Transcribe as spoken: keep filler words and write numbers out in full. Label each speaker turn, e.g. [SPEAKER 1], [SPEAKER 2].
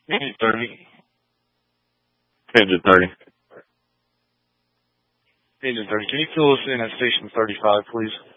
[SPEAKER 1] Engine thirty.
[SPEAKER 2] Engine thirty.
[SPEAKER 1] Engine thirty. Can you fill us in at station thirty-five, please?